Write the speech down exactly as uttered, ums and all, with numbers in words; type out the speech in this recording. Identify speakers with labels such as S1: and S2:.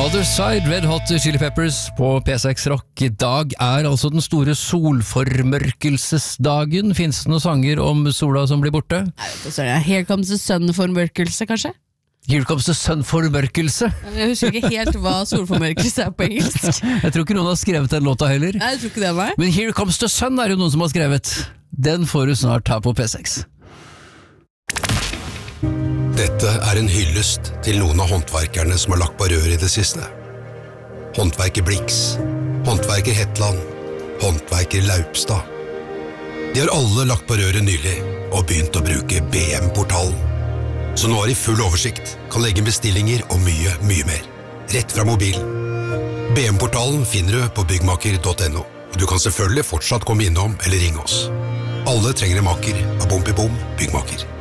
S1: Other Side, Red Hot Chili Peppers på P seks Rock. I dag er altså den store solformørkelsesdagen. Finnes det noen sanger om sola som blir borte?
S2: Nei, vet du, så er det Here Comes the Sun-formørkelse, kanskje?
S1: Here Comes the Sun-formørkelse.
S2: Jeg husker ikke helt hva solformørkelse er på engelsk.
S1: Jeg tror ikke noen har skrevet den låta heller.
S2: Nei, jeg tror ikke det var.
S1: Men Here Comes the Sun er jo noen som har skrevet. Den får du snart her på P seks.
S3: Dette er en hyllest til noen av håndverkerne som har lagt på rør i det siste. Håndverker Blix, håndverker Hetland, håndverker Laupstad. De har alle lagt på røret nylig og begynt å bruke B M-portalen. Så nå har de full oversikt, kan legge bestillinger og mye, mye mer. Rett fra mobilen. B M-portalen finner du på byggmaker punktum no, og du kan selvfølgelig fortsatt komme innom eller ringe oss. Alle trenger en makker av Bom i Bom byggmaker.